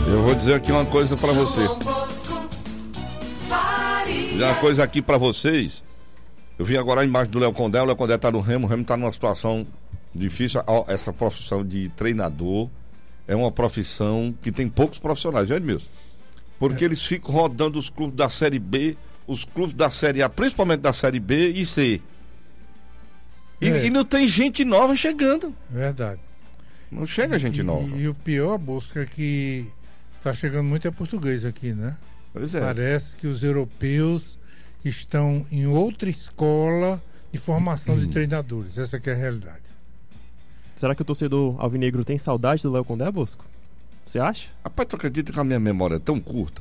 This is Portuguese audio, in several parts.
Eu vou dizer aqui uma coisa pra você. Uma coisa aqui pra vocês. Eu vi agora a imagem do Léo Condé. O Léo Condé tá no Remo. O Remo tá numa situação difícil. Essa profissão de treinador é uma profissão que tem poucos profissionais, viu, Edmilson? Porque eles ficam rodando os clubes da Série B, os clubes da Série A, principalmente da Série B e C. E não tem gente nova chegando. Verdade. Não chega gente nova. E o pior, Bosco, é que tá chegando muito português aqui, né? Pois é. Parece que os europeus estão em outra escola de formação de treinadores. Essa que é a realidade. Será que o torcedor alvinegro tem saudade do Léo Condé, Bosco? Você acha? Rapaz, tu acredita que a minha memória é tão curta?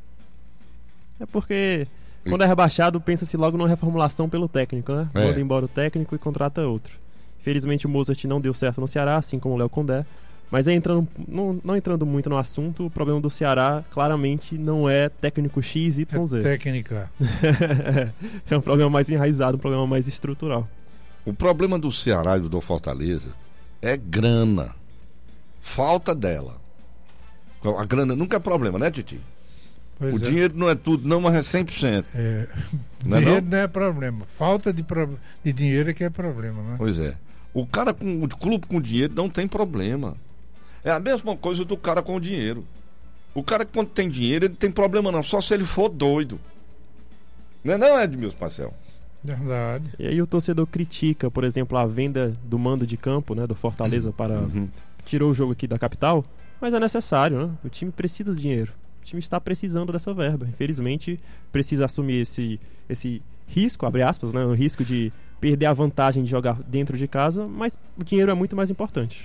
É porque quando é rebaixado, pensa-se logo numa reformulação pelo técnico, né? Manda embora o técnico e contrata outro. Infelizmente o Mozart não deu certo no Ceará, assim como o Léo Condé. Mas não entrando muito no assunto, o problema do Ceará claramente não é técnico XYZ. É técnica. É um problema mais enraizado, um problema mais estrutural. O problema do Ceará e do Fortaleza é grana. Falta dela. A grana nunca é problema, né, Titi? O dinheiro não é tudo, não, mas é 100%. Dinheiro não é problema. Falta de dinheiro é que é problema, né? Pois é. O clube com dinheiro não tem problema. É a mesma coisa do cara com dinheiro. O cara que quando tem dinheiro, ele tem problema não, só se ele for doido. Não é, Edmilson Marcel? Verdade. E aí o torcedor critica, por exemplo, a venda do mando de campo, né, do Fortaleza para... Tirou o jogo aqui da capital, mas é necessário, né? O time precisa de dinheiro. O time está precisando dessa verba. Infelizmente, precisa assumir esse risco, abre aspas, né? O risco de perder a vantagem de jogar dentro de casa, mas o dinheiro é muito mais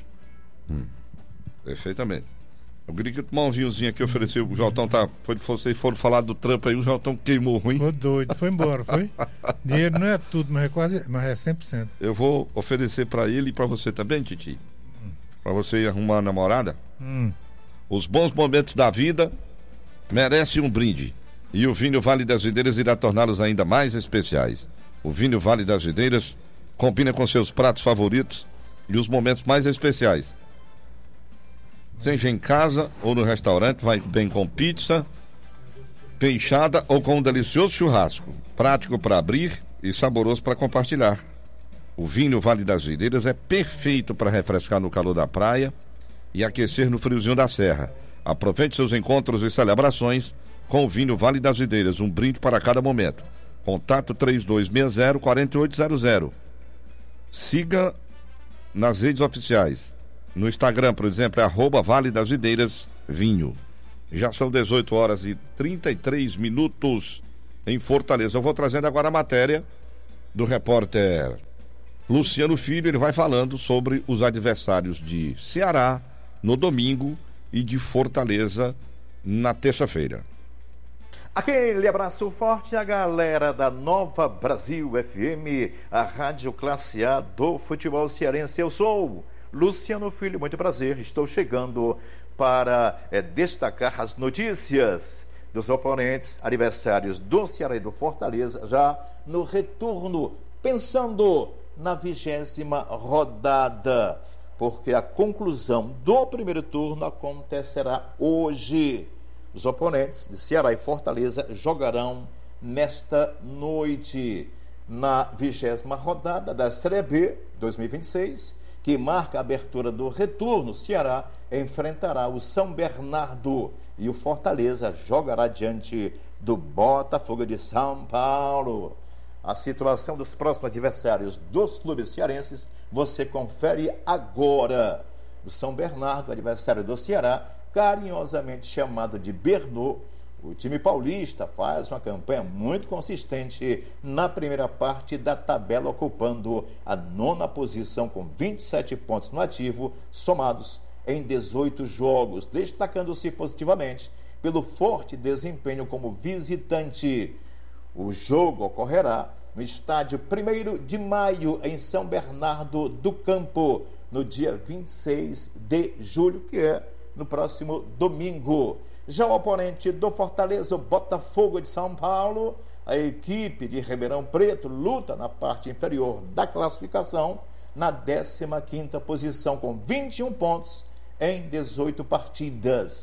importante. Perfeitamente. Eu queria que tomar um vinhozinho aqui, ofereceu. O Jotão vocês foram falar do Trump aí, o Jotão queimou ruim. Ficou doido, foi embora, foi? Dinheiro não é tudo, mas é 100%. Eu vou oferecer para ele e para você também, Titi. Para você arrumar uma namorada. Os bons momentos da vida merecem um brinde. E o vinho Vale das Videiras irá torná-los ainda mais especiais. O vinho Vale das Videiras combina com seus pratos favoritos e os momentos mais especiais. Seja em casa ou no restaurante, vai bem com pizza, peixada ou com um delicioso churrasco. Prático para abrir e saboroso para compartilhar. O vinho Vale das Videiras é perfeito para refrescar no calor da praia e aquecer no friozinho da serra. Aproveite seus encontros e celebrações com o vinho Vale das Videiras, um brinde para cada momento. Contato 3260-4800. Siga nas redes oficiais. No Instagram, por exemplo, é @Vale das Videiras Vinho. Já são 18 horas e 33 minutos em Fortaleza. Eu vou trazendo agora a matéria do repórter Luciano Filho. Ele vai falando sobre os adversários de Ceará no domingo e de Fortaleza na terça-feira. Aquele abraço forte à galera da Nova Brasil FM, a rádio classe A do futebol cearense. Eu sou Luciano Filho, muito prazer. Estou chegando para destacar as notícias dos oponentes adversários do Ceará e do Fortaleza, já no retorno, pensando na 20ª rodada, porque a conclusão do primeiro turno acontecerá hoje. Os oponentes de Ceará e Fortaleza jogarão nesta noite, na 20ª rodada da Série B 2026, que marca a abertura do retorno. O Ceará enfrentará o São Bernardo e o Fortaleza jogará diante do Botafogo de São Paulo. A situação dos próximos adversários dos clubes cearenses você confere agora. O São Bernardo, adversário do Ceará, carinhosamente chamado de Bernô, o time paulista faz uma campanha muito consistente na primeira parte da tabela, ocupando a 9ª posição com 27 pontos no ativo, somados em 18 jogos, destacando-se positivamente pelo forte desempenho como visitante. O jogo ocorrerá no estádio 1º de Maio, em São Bernardo do Campo, no dia 26 de julho, que é no próximo domingo. Já o oponente do Fortaleza, o Botafogo de São Paulo, a equipe de Ribeirão Preto luta na parte inferior da classificação, na 15ª posição, com 21 pontos em 18 partidas.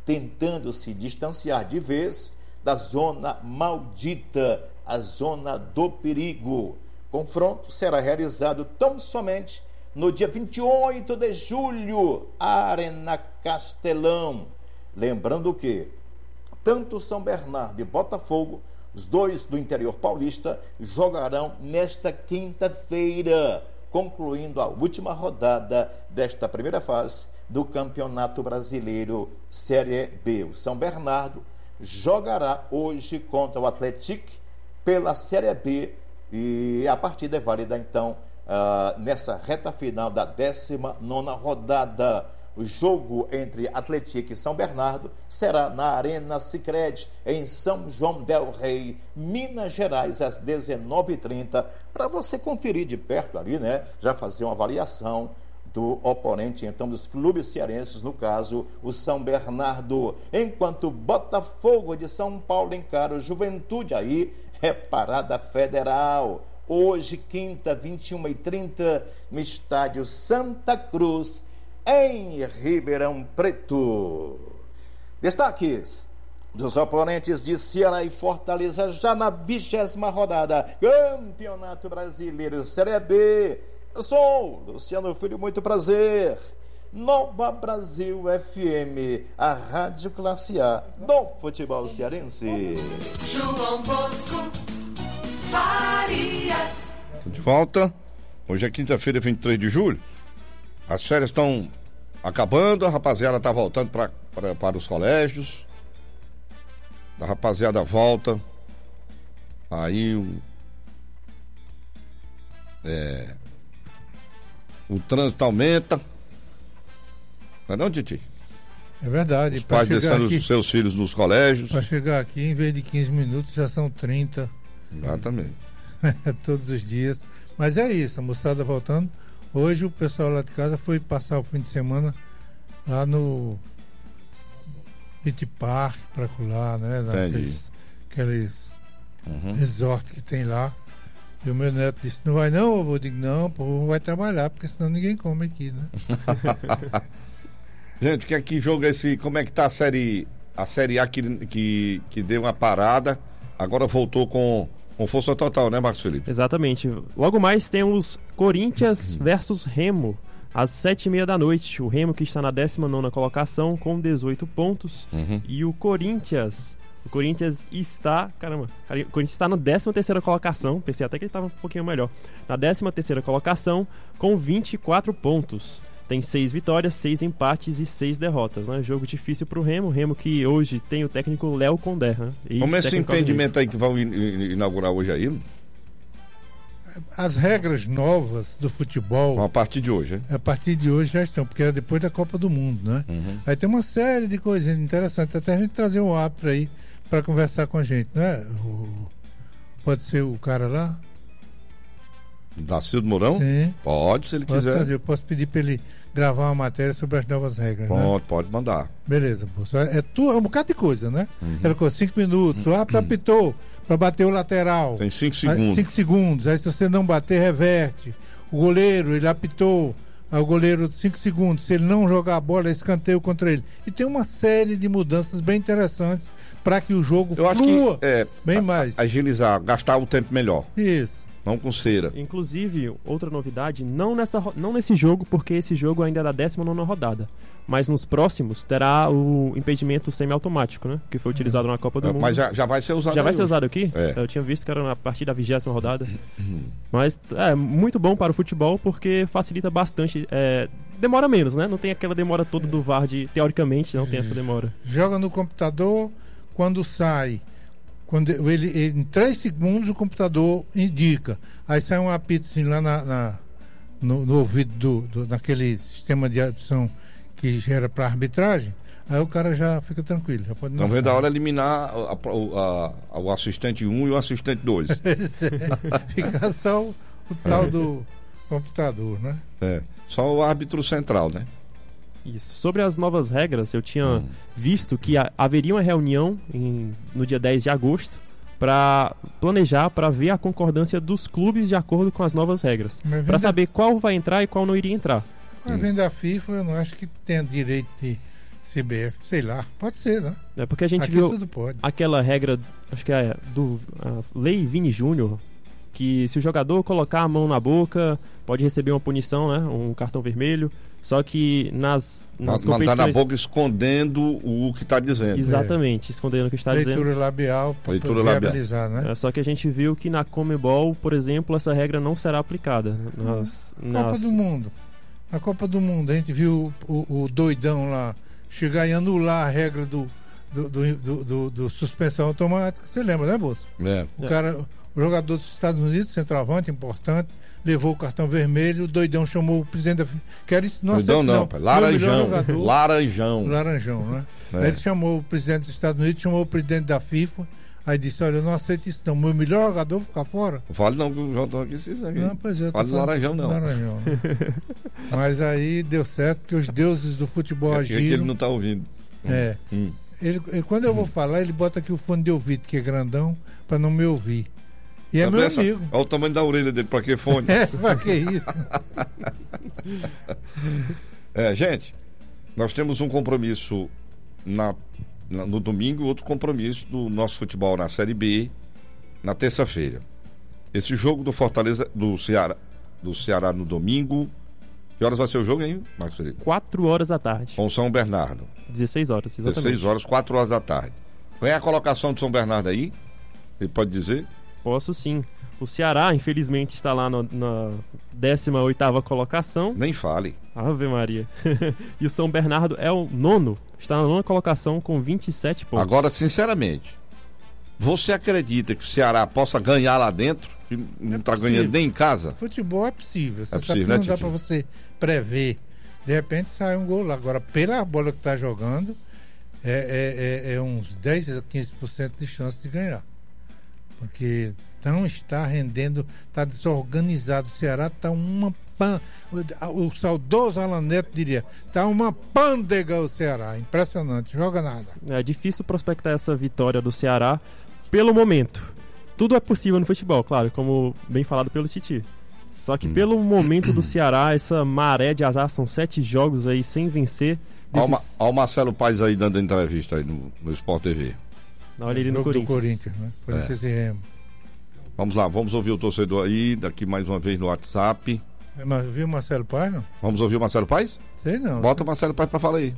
tentando se distanciar de vez da zona maldita, a zona do perigo. Confronto será realizado tão somente no dia 28 de julho, Arena Castelão. Lembrando que tanto São Bernardo e Botafogo, os dois do interior paulista, jogarão nesta quinta-feira, concluindo a última rodada desta primeira fase do Campeonato Brasileiro Série B. O São Bernardo jogará hoje contra o Atlético pela Série B e a partida é válida, então, nessa reta final da 19ª rodada. O jogo entre Atlético e São Bernardo será na Arena Sicredi, em São João del Rei, Minas Gerais, às 19h30, para você conferir de perto ali, né? Já fazer uma avaliação do oponente, então, dos clubes cearenses, no caso, o São Bernardo. Enquanto o Botafogo de São Paulo encara o Juventude, aí é parada federal. Hoje, quinta, 21h30, no estádio Santa Cruz, em Ribeirão Preto. Destaques dos oponentes de Ceará e Fortaleza já na 20ª rodada, Campeonato Brasileiro Série B. Eu sou Luciano Filho, muito prazer. Nova Brasil FM, a rádio classe A do futebol cearense. João Bosco Farias. De volta. Hoje é quinta-feira, 23 de julho. As férias estão acabando, a rapaziada está voltando para os colégios. A rapaziada volta. Aí o trânsito aumenta. Não é não, Titi? É verdade. Os pais deixando os seus filhos nos colégios. Para chegar aqui, em vez de 15 minutos, já são 30. Exatamente. Todos os dias. Mas é isso, a moçada voltando. Hoje o pessoal lá de casa foi passar o fim de semana lá no Beach Park, para lá, né? Aqueles resort que tem lá. E o meu neto disse, não vai não, avô? Eu digo, não, pô, vai trabalhar, porque senão ninguém come aqui, né? Gente, que jogo é esse? Como é que tá a Série A que deu uma parada, agora voltou com força total, né, Marcos Felipe? Exatamente. Logo mais temos Corinthians versus Remo, às 7h30 da noite. O Remo, que está na 19ª colocação com 18 pontos. E o Corinthians está... Caramba, o Corinthians está na 13ª colocação. Pensei até que ele estava um pouquinho melhor. Na 13ª colocação com 24 pontos. Tem 6 vitórias, 6 empates e 6 derrotas, né? Jogo difícil pro Remo. Remo que hoje tem o técnico Léo Condé, né? Como é esse impedimento aí que vão inaugurar hoje aí? As regras novas do futebol... A partir de hoje, hein? A partir de hoje já estão, porque era depois da Copa do Mundo, né? Aí tem uma série de coisas interessantes. Até a gente trazer um árbitro aí para conversar com a gente, né? Pode ser o cara lá? Dacildo Mourão? Sim. Pode, se ele quiser. Eu posso pedir para ele gravar uma matéria sobre as novas regras, né? Pode mandar. Beleza, moço. É um bocado de coisa, né? Ela ficou 5 minutos, o árbitro apitou para bater o lateral. Tem 5 segundos. 5 segundos. Aí se você não bater, reverte. O goleiro, ele apitou. Aí o goleiro, 5 segundos. Se ele não jogar a bola, é escanteio contra ele. E tem uma série de mudanças bem interessantes para que o jogo flua bem mais. Agilizar, gastar o tempo melhor. Isso. Não com cera. Inclusive, outra novidade, não nesse jogo, porque esse jogo ainda é da 19ª rodada. Mas nos próximos terá o impedimento semiautomático, né? Que foi utilizado na Copa do Mundo. Mas já vai ser usado. Já vai ser usado aqui? É. Eu tinha visto que era a partir da 20ª rodada. Mas é muito bom para o futebol porque facilita bastante. Demora menos, né? Não tem aquela demora toda do VAR teoricamente, não tem essa demora. Joga no computador, quando sai. Quando ele em 3 segundos o computador indica. Aí sai um apito assim lá no ouvido naquele sistema de audição que gera para arbitragem. Aí o cara já fica tranquilo. Já pode então vem da hora eliminar o assistente 1 e o assistente 2. Fica só o tal do computador, né? Só o árbitro central, né? Isso. Sobre as novas regras, eu tinha visto que haveria uma reunião no dia 10 de agosto para planejar, para ver a concordância dos clubes de acordo com as novas regras. Para saber qual vai entrar e qual não iria entrar. Mas vem da FIFA, eu não acho que tenha direito de CBF, sei lá, pode ser, né? É porque a gente Aqui viu tudo pode. aquela regra, acho que é a Lei Vini Júnior, que se o jogador colocar a mão na boca, pode receber uma punição, né? Um cartão vermelho. Só que nas competições... Mandar na boca escondendo o que está dizendo. Exatamente, escondendo o que está dizendo. Leitura labial para viabilizar, né? Só que a gente viu que na Conmebol, por exemplo, essa regra não será aplicada. Copa do Mundo. Na Copa do Mundo, a gente viu o doidão lá chegar e anular a regra do suspensão automática. Você lembra, né, Bolsa? É. O jogador dos Estados Unidos, centroavante, importante, levou o cartão vermelho, o doidão chamou o presidente da FIFA. Doidão não, pai. Laranjão, né? Aí ele chamou o presidente dos Estados Unidos, chamou o presidente da FIFA, aí disse, olha, eu não aceito isso não, meu melhor jogador ficar fora. Não fale não, que o João aqui se sangue. Não, pois é. Fale Laranjão não. Laranjão, né? Mas aí deu certo, porque os deuses do futebol agiram. É que ele não está ouvindo. Ele, quando eu vou falar, ele bota aqui o fone de ouvido, que é grandão, para não me ouvir. E é meu amigo. Olha o tamanho da orelha dele, pra que fone? Pra que isso? Gente, nós temos um compromisso no domingo, outro compromisso do nosso futebol na Série B, na terça-feira. Esse jogo do Fortaleza, do Ceará no domingo. Que horas vai ser o jogo, hein, Marcos Felipe? 4 horas da tarde. Com São Bernardo. 16 horas, exatamente. 16 horas, 4 horas da tarde. Qual é a colocação de São Bernardo aí? Ele pode dizer? Posso sim. O Ceará, infelizmente, está lá na 18ª colocação. Nem fale. Ave Maria. E o São Bernardo é o 9º. Está na 9ª colocação com 27 pontos. Agora, sinceramente, você acredita que o Ceará possa ganhar lá dentro? Que não está ganhando nem em casa? Futebol é possível. Você possível, sabe que né, não dá para você prever. De repente sai um gol lá. Agora, pela bola que está jogando, é uns 10 a 15% de chance de ganhar. Porque não está rendendo, está desorganizado. O Ceará está o saudoso Alan Neto diria, está uma pândega o Ceará, impressionante, joga nada. É difícil prospectar essa vitória do Ceará pelo momento. Tudo é possível no futebol, claro, como bem falado pelo Titi. Só que pelo momento do Ceará, essa maré de azar, são 7 jogos aí sem vencer. Olha o Marcelo Paes aí dando entrevista aí no Sport TV. Olha ele no Corinthians. Do Corinthians, né? Corinthians e Remo. Vamos lá, vamos ouvir o torcedor aí, daqui mais uma vez no WhatsApp. Viu o Marcelo Paes, não? Vamos ouvir o Marcelo Paes? Sei não. Bota o Marcelo Paes pra falar aí.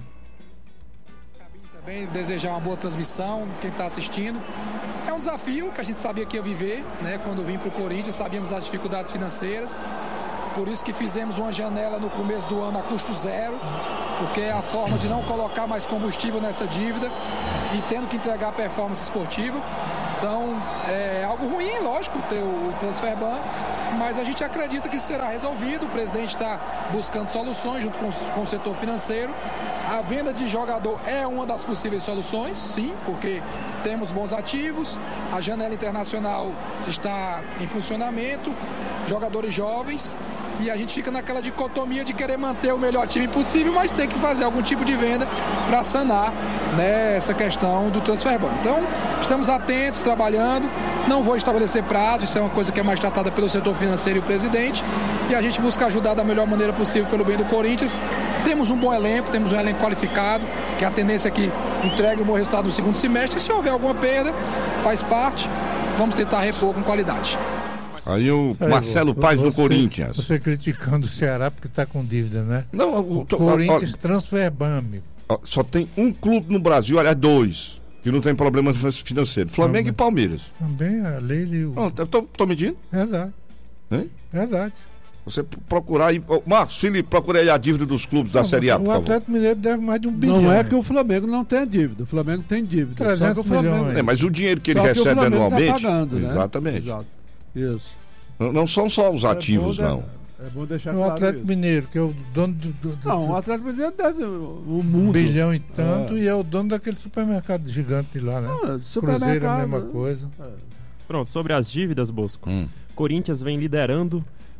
Também desejar uma boa transmissão, quem está assistindo. É um desafio que a gente sabia que ia viver, né? Quando vim para o Corinthians, sabíamos das dificuldades financeiras. Por isso que fizemos uma janela no começo do ano a custo zero, porque é a forma de não colocar mais combustível nessa dívida e tendo que entregar performance esportiva. Então, é algo ruim, lógico, ter o Transferban, mas a gente acredita que será resolvido. O presidente está buscando soluções junto com o setor financeiro. A venda de jogador é uma das possíveis soluções, sim, porque temos bons ativos, a janela internacional está em funcionamento, jogadores jovens, e a gente fica naquela dicotomia de querer manter o melhor time possível, mas tem que fazer algum tipo de venda para sanar, né, essa questão do Transferban. Então, estamos atentos, trabalhando, não vou estabelecer prazo, isso é uma coisa que é mais tratada pelo setor financeiro e o presidente, e a gente busca ajudar da melhor maneira possível pelo bem do Corinthians. Temos um bom elenco, temos um elenco qualificado, que a tendência é que entregue um bom resultado no segundo semestre. Se houver alguma perda, faz parte, vamos tentar repor com qualidade. Aí o Marcelo Paes do Corinthians. Você criticando o Ceará porque está com dívida, né? Não, o Corinthians Transferban, amigo. Só tem um clube no Brasil, aliás, 2, que não tem problema financeiro. Flamengo e Palmeiras. Também a Leila. Não, tô mentindo? Verdade. Hein? Verdade. Você procurar aí. Marcos Felipe, procura aí a dívida dos clubes da Série A, por favor. O Atlético Mineiro deve mais de 1 bilhão. Não é que o Flamengo não tem dívida. O Flamengo tem dívida. 300 milhões. Mas o dinheiro que ele recebe anualmente. Tá pagando, né? Exatamente. Exato. Isso. Não são só os ativos, não. É bom deixar claro. O Atlético Mineiro, que é o dono do. Não, o Atlético Mineiro deve o mundo. 1 bilhão e tanto, e é o dono daquele supermercado gigante lá, né? Cruzeiro é a mesma coisa. Pronto, sobre as dívidas, Bosco. Corinthians vem liderando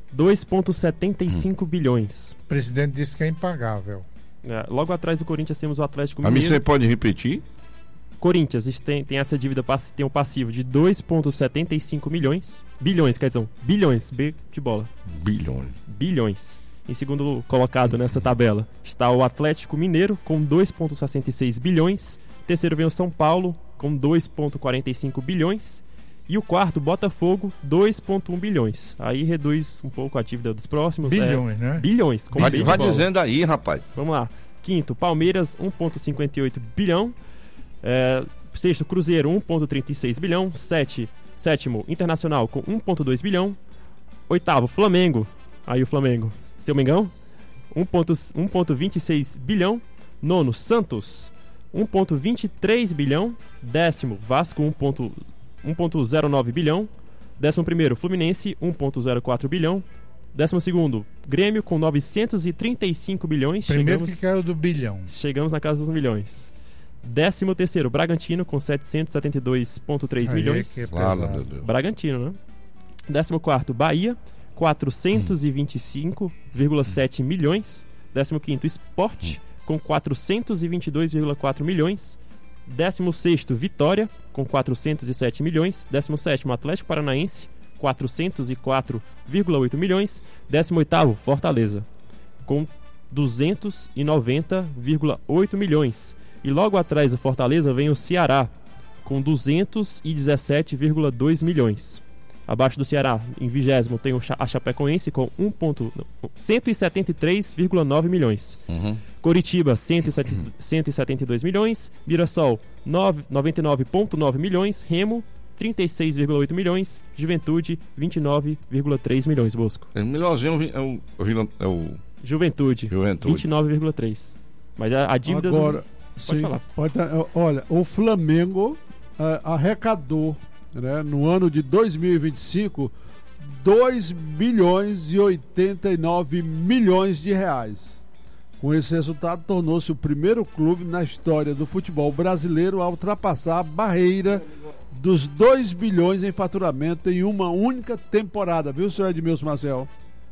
2,75 bilhões. O presidente disse que é impagável. Logo atrás do Corinthians temos o Atlético Mineiro. A mim você pode repetir? Corinthians tem essa dívida, tem um passivo de 2,75 bilhões, quer dizer, bilhões, B de bola. Bilhões. Bilhões. Em segundo colocado nessa tabela está o Atlético Mineiro com 2,66 bilhões. Terceiro vem o São Paulo com 2,45 bilhões. E o quarto, Botafogo, 2,1 bilhões. Aí reduz um pouco a dívida dos próximos. Bilhões, né? Bilhões. Vai dizendo aí, rapaz. Vamos lá. Quinto, Palmeiras, 1,58 bilhão. Sexto, Cruzeiro, 1,36 bilhão. Sétimo, Internacional com 1,2 bilhão. Oitavo, Flamengo. Aí o Flamengo, seu Mengão, 1,26 bilhão. Nono, Santos, 1,23 bilhão. Décimo, Vasco, 1,09 bilhão. 11º, Fluminense, 1,04 bilhão. 12º, Grêmio com 935 bilhões. Primeiro que caiu do bilhão. Chegamos na casa dos milhões. 13º, Bragantino com 772,3 milhões. Bragantino, né? 14º, Bahia, 425,7 milhões. 15º, Sport com 422,4 milhões. 16º, Vitória com 407 milhões. 17º, Atlético Paranaense, 404,8 milhões. 18º, Fortaleza com 290,8 milhões. E logo atrás do Fortaleza vem o Ceará com 217,2 milhões. Abaixo do Ceará, em 20º, tem a Chapecoense com 173,9 milhões. Coritiba, 172 milhões. Mirassol, 99,9 milhões. Remo, 36,8 milhões. Juventude, 29,3 milhões, Bosco. O melhorzinho é o Juventude. 29,3. Mas a dívida... Agora, pode falar. Olha, o Flamengo arrecadou, né, no ano de 2025, 2 bilhões e 89 milhões de reais. Com esse resultado, tornou-se o primeiro clube na história do futebol brasileiro a ultrapassar a barreira dos 2 bilhões em faturamento em uma única temporada, viu, senhor Edmilson Marcel?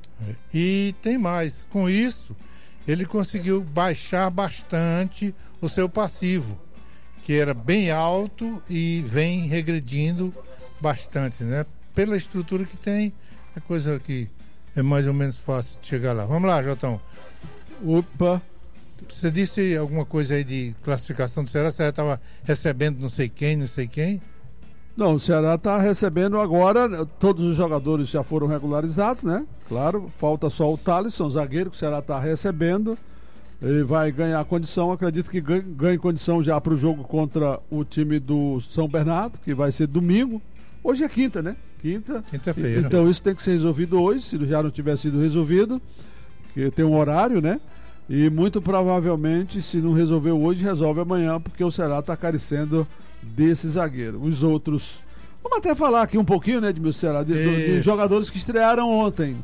E tem mais. Com isso, ele conseguiu baixar bastante o seu passivo, que era bem alto e vem regredindo bastante, né? Pela estrutura que tem, é coisa que é mais ou menos fácil de chegar lá. Vamos lá, Jotão. Opa! Você disse alguma coisa aí de classificação do Ceará? Você estava recebendo não sei quem? Não, o Ceará está recebendo agora, todos os jogadores já foram regularizados, né? Claro, falta só o Thalisson, zagueiro, que o Ceará está recebendo. Ele vai ganhar condição, acredito que ganhe condição já para o jogo contra o time do São Bernardo, que vai ser domingo. Hoje é quinta, né? Quinta-feira. Então isso tem que ser resolvido hoje, se já não tiver sido resolvido, que tem um horário, né? E muito provavelmente, se não resolveu hoje, resolve amanhã, porque o Ceará está carecendo desse zagueiro. Os outros... Vamos até falar aqui um pouquinho, né, de Ceará, de jogadores que estrearam ontem.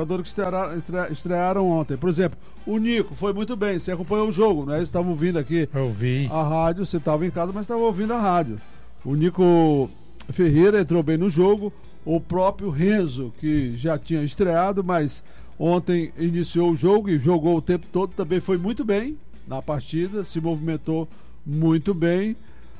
Estrearam ontem. Por exemplo, o Nico foi muito bem. Você acompanhou o jogo, né? Eles estavam ouvindo aqui a rádio. Você estava em casa, mas estava ouvindo a rádio. O Nico Ferreira entrou bem no jogo. O próprio Renzo, que já tinha estreado, mas ontem iniciou o jogo e jogou o tempo todo. Também foi muito bem na partida. Se movimentou muito bem.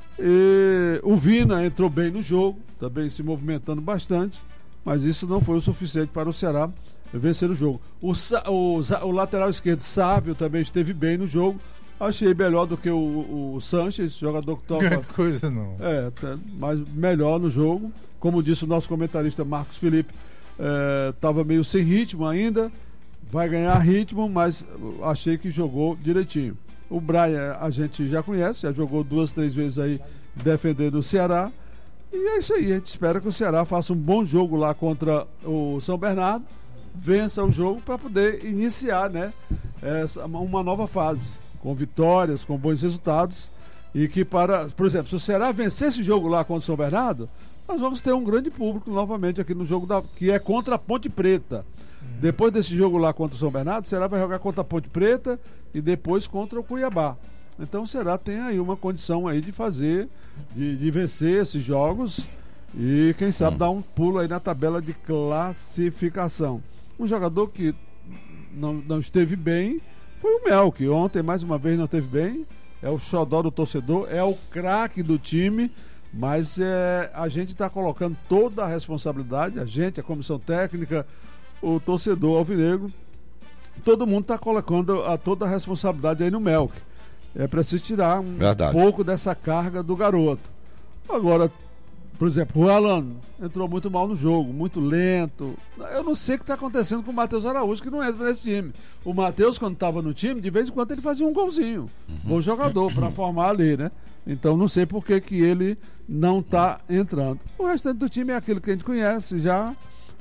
E o Vina entrou bem no jogo, também se movimentando bastante. Mas isso não foi o suficiente para o Ceará vencer o jogo. O lateral esquerdo, Sávio, também esteve bem no jogo. Achei melhor do que o Sanches, jogador que toca... Grande coisa não. Mas melhor no jogo. Como disse o nosso comentarista Marcos Felipe, estava meio sem ritmo ainda. Vai ganhar ritmo, mas achei que jogou direitinho. O Brian a gente já conhece, já jogou 2, 3 vezes aí defendendo o Ceará. E é isso aí, a gente espera que o Ceará faça um bom jogo lá contra o São Bernardo, vença o jogo para poder iniciar, né, uma nova fase, com vitórias, com bons resultados. E que por exemplo, se o Ceará vencer esse jogo lá contra o São Bernardo, nós vamos ter um grande público novamente aqui no jogo que é contra a Ponte Preta. Depois desse jogo lá contra o São Bernardo, o Ceará vai jogar contra a Ponte Preta e depois contra o Cuiabá. Então o Ceará tem aí uma condição aí de fazer, de vencer esses jogos e quem sabe dar um pulo aí na tabela de classificação. Um jogador que não esteve bem foi o Mel, que ontem mais uma vez não esteve bem. É o xodó do torcedor, é o craque do time, mas a gente está colocando toda a responsabilidade, a comissão técnica, o torcedor alvinegro, todo mundo está colocando toda a responsabilidade aí no Melk. É preciso tirar Verdade. pouco dessa carga do garoto. Agora, por exemplo, o Alan entrou muito mal no jogo, muito lento. Eu não sei o que está acontecendo com o Matheus Araújo, que não entra nesse time. O Matheus, quando estava no time, de vez em quando ele fazia um golzinho. Bom jogador para formar ali, né? Então não sei por que ele não está entrando. O restante do time é aquilo que a gente conhece já.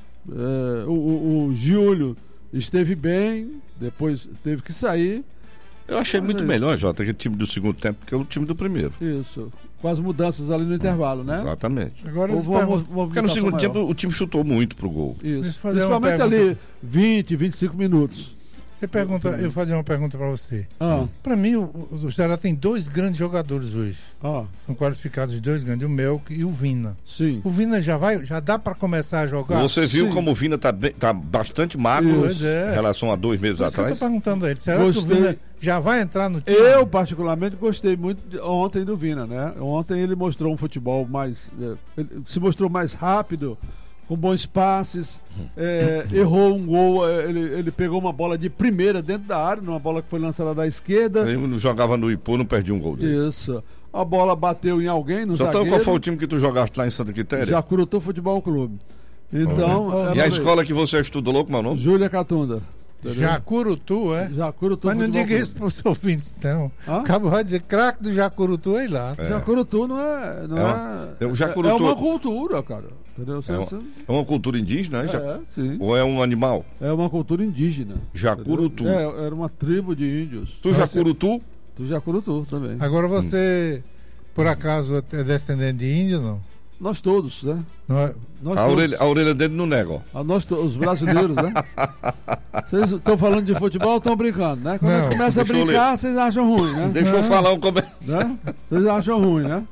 O Júlio esteve bem, depois teve que sair. Eu achei muito melhor, Jota, que o time do segundo tempo que o time do primeiro. Isso. Com as mudanças ali no intervalo, né? Exatamente. Agora, Porque no segundo tempo o time chutou muito pro gol. Isso. Principalmente ali 20, 25 minutos. Você pergunta, eu vou fazer uma pergunta para você. Para mim, o Ceará tem 2 grandes jogadores hoje. São qualificados de 2 grandes, o Melk e o Vina. Sim. O Vina já dá para começar a jogar? Você viu Sim. como o Vina tá bastante magro em relação a 2 meses atrás? Eu tô perguntando a ele, será que o Vina já vai entrar no time? Eu, particularmente, gostei muito ontem do Vina, né? Ontem ele mostrou um futebol mais... ele se mostrou mais rápido, com bons passes, errou um gol, ele pegou uma bola de primeira dentro da área, numa bola que foi lançada da esquerda. Ele jogava no Ipu, não perdia um gol desse. Isso. A bola bateu em alguém, no zagueiro. Qual foi o time que tu jogaste lá em Santa Quitéria? Jacurutu Futebol Clube. Então... E a escola que você estudou, como é o nome? Júlia Catunda. Jacurutu, é? Jacurutu. Mas não diga isso para os ouvintes, não. Acabou de dizer craque do Jacurutu, aí lá. Jacurutu não é. É uma cultura, cara. Entendeu? É uma cultura indígena, né? Sim. Ou é um animal? É uma cultura indígena. Jacurutu. Era uma tribo de índios. Tu Jacurutu? Tu Jacurutu também. Agora você, por acaso, é descendente de índio, não? Nós todos, né? A orelha dele não nega, ó. Os brasileiros, né? Vocês estão falando de futebol ou estão brincando, né? Quando a gente começa a brincar, vocês acham ruim, né? Deixa eu falar um começo. Né? Vocês acham ruim, né?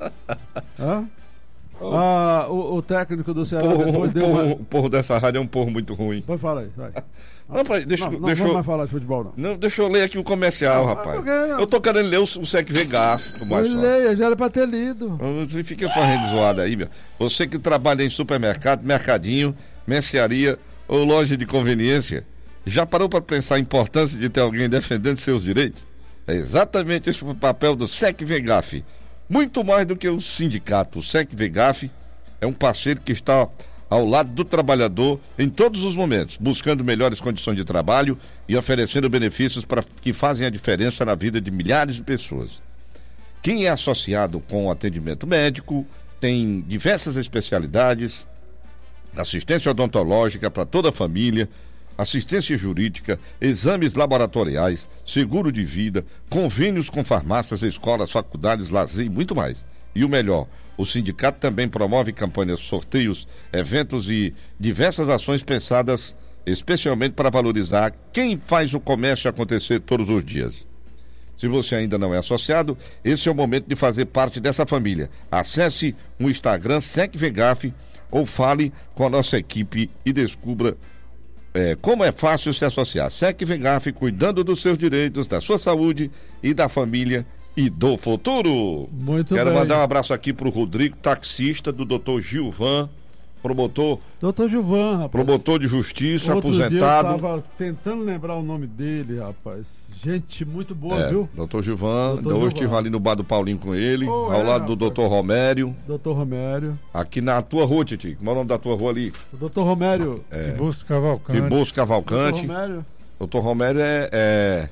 O técnico do Ceará o porro dessa rádio é um porro muito ruim. Pode falar aí, vai. Não vamos mais falar de futebol, não. Deixa eu ler aqui o comercial, rapaz. Eu tô querendo ler o SEC Vegaf. Leia, já era pra ter lido. Você fica fazendo zoada aí, meu. Você que trabalha em supermercado, mercadinho, mercearia ou loja de conveniência, já parou para pensar a importância de ter alguém defendendo seus direitos? É exatamente esse o papel do SEC Vegaf. Muito mais do que o sindicato. O SEC Vegaf é um parceiro que está ao lado do trabalhador em todos os momentos, buscando melhores condições de trabalho e oferecendo benefícios que fazem a diferença na vida de milhares de pessoas. Quem é associado com atendimento médico tem diversas especialidades, assistência odontológica para toda a família, assistência jurídica, exames laboratoriais, seguro de vida, convênios com farmácias, escolas, faculdades, lazer e muito mais. E o melhor, o sindicato também promove campanhas, sorteios, eventos e diversas ações pensadas especialmente para valorizar quem faz o comércio acontecer todos os dias. Se você ainda não é associado, esse é o momento de fazer parte dessa família. Acesse o Instagram SEC Vegaf ou fale com a nossa equipe e descubra como é fácil se associar. SEC Vegaf, cuidando dos seus direitos, da sua saúde e da família e do futuro. Muito Quero bem. mandar um abraço aqui pro Rodrigo, taxista do Dr. Gilvan, promotor rapaz. Promotor de justiça, Outro aposentado. Dia eu tava tentando lembrar o nome dele, rapaz. Gente muito boa, viu? Dr. Gilvan, Dr. hoje Gilvan. estive ali no bar do Paulinho com ele, ao lado do Dr. Romério. Dr. Romério. Aqui na tua rua, Titi. Como é o nome da tua rua ali? O Dr. Romério. Tiburcio Cavalcante. Tiburcio Cavalcante. Dr. Romério. Dr. Romério é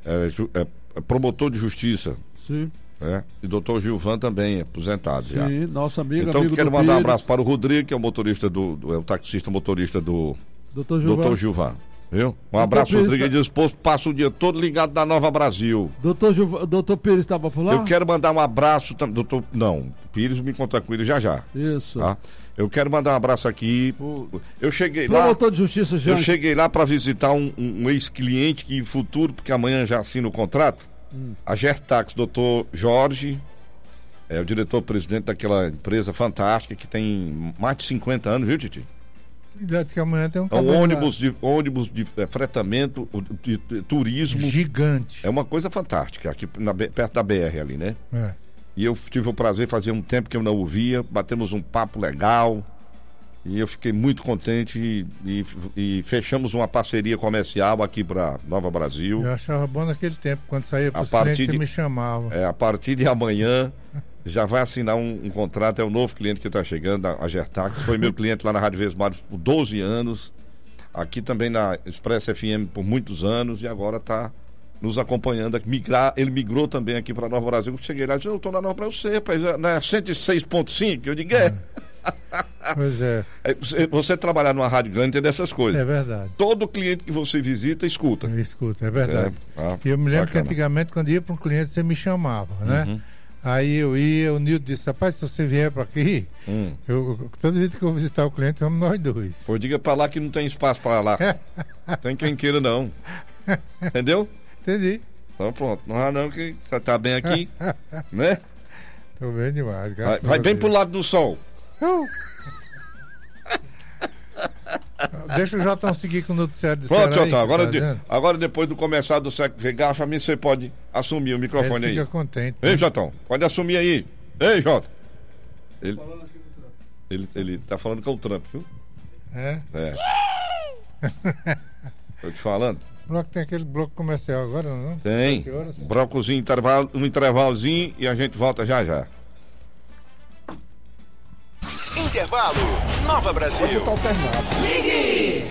promotor de justiça. Sim. E Dr. Gilvan também, aposentado já. Sim, nosso amigo. Então amigo quero do mandar um Pires. abraço para o Rodrigo, que é o motorista o taxista motorista do Dr. Gilvan. Viu? Um abraço, Pires, Rodrigo. Ele disposto, passa o dia todo ligado na Nova Brasil. Dr. Pires estava por lá? Eu quero mandar um abraço também. Não, Pires me encontrar com ele já. Isso. Tá? Eu quero mandar um abraço aqui. Eu cheguei lá. Promotor de justiça, já. Eu cheguei lá para visitar um ex-cliente que futuro, porque amanhã já assina o contrato. A Gertax, doutor Jorge, é o diretor-presidente daquela empresa fantástica que tem mais de 50 anos, viu, Titi? Cuidado que amanhã tem um ônibus de fretamento, de turismo. Gigante. É uma coisa fantástica, aqui perto da BR ali, né? E eu tive o prazer, fazia um tempo que eu não o via, batemos um papo legal. E eu fiquei muito contente e fechamos uma parceria comercial aqui para Nova Brasil. Eu achava bom naquele tempo, quando saía para os clientes, você me chamava. A partir de amanhã já vai assinar um contrato, é o novo cliente que está chegando, a Gertax. Foi meu cliente lá na Rádio Vesmares por 12 anos, aqui também na Express FM por muitos anos e agora está nos acompanhando. Ele migrou também aqui para Nova Brasil. Eu cheguei lá e disse, eu estou na Nova Brasil, rapaz, não é 106.5? Eu digo, Pois é. Você trabalhar numa rádio grande tem dessas coisas. É verdade. Todo cliente que você visita, escuta. Escuta, é verdade. E eu me lembro que antigamente, quando ia para um cliente, você me chamava, né? Aí eu ia, o Nildo disse, rapaz, se você vier para aqui, toda vez que eu visitar o cliente, vamos nós dois. Pô, diga para lá que não tem espaço para lá. Tem quem queira, não. Entendeu? Entendi. Então pronto. Não, que você tá bem aqui, né? Tô bem demais. Vai bem pro lado do sol. Deixa o Jotão seguir com o noticiário do Pronto, Ceará. Jotão, agora depois do começar do século Vegafa, a mim você pode assumir o microfone aí. Fica contente. Ei, Jotão, pode assumir aí. Ei, Jota. Ele tá falando com o Trump, viu? É? Tô te falando. O bloco tem aquele bloco comercial agora, não? Tem. Blocozinho, um intervalozinho e a gente volta já já. Intervalo, Nova Brasil. Pode botar alternado. Ligue!